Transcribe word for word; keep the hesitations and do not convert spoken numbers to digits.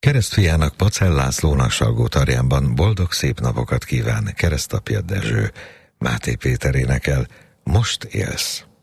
Keresztfiának, Pacell Lászlónak Salgótarjánban boldog szép napokat kíván Keresztapja Dezső. Máté Péter énekel Most élsz.